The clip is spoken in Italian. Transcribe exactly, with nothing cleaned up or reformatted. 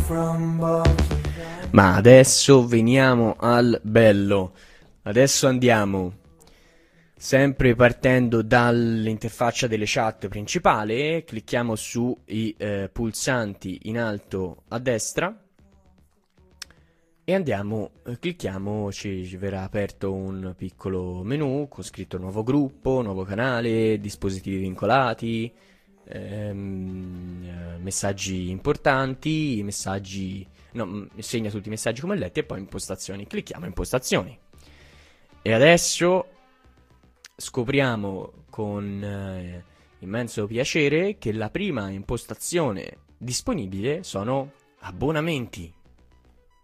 Ma adesso veniamo al bello. Adesso andiamo sempre partendo dall'interfaccia delle chat principale, clicchiamo sui eh, pulsanti in alto a destra e andiamo, eh, clicchiamo, ci, ci verrà aperto un piccolo menu con scritto nuovo gruppo, nuovo canale, dispositivi vincolati, ehm, eh, messaggi importanti, messaggi, no, segna tutti i messaggi come letti e poi impostazioni. Clicchiamo impostazioni. E adesso scopriamo con eh, immenso piacere che la prima impostazione disponibile sono abbonamenti.